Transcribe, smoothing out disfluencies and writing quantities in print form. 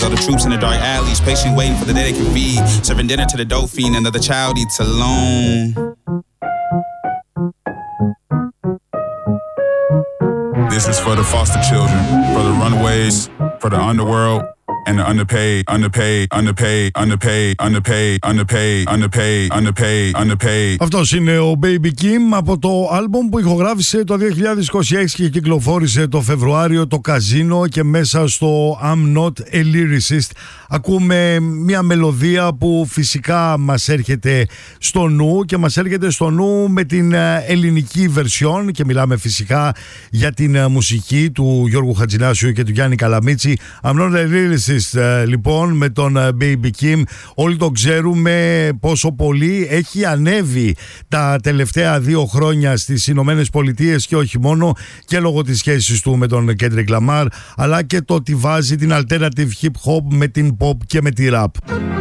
All the troops in the dark alleys, patiently waiting for the day they can feed. Serving dinner to the dope fiend, another child eats alone. This is for the foster children, for the runaways, for the underworld, and the underpaid. Αυτός είναι ο Baby Kim από το άλμπομ που ηχογράφησε το 2026 και κυκλοφόρησε το Φεβρουάριο, το Καζίνο, και μέσα στο I'm Not a Lyricist ακούμε μια μελωδία που φυσικά μας έρχεται στο νου, και μας έρχεται στο νου με την ελληνική βερσιόν, και μιλάμε φυσικά για την μουσική του Γιώργου Χατζηνάσιου και του Γιάννη Καλαμίτση. I'm Not a Lyricist, λοιπόν, με τον Baby Kim. Όλοι το ξέρουμε πόσο πολύ έχει ανέβει τα τελευταία 2 χρόνια στις Ηνωμένες Πολιτείες, και όχι μόνο, και λόγω της σχέσης του με τον Kendrick Lamar, αλλά και το ότι βάζει την alternative hip hop με την pop και με τη rap.